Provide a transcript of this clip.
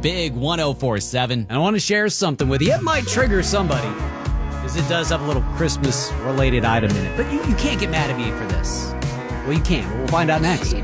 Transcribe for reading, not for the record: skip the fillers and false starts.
Big 1047. And I want to share something with you. It might trigger somebody, because it does have a little Christmas-related item in it. But you can't get mad at me for this. Well, you can. We'll find out next.